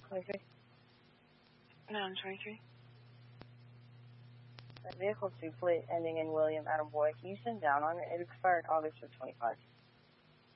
23. No, I'm 23. That vehicle 2 plate ending in William Adam Boy. Can you send down on it? It expired August of 25.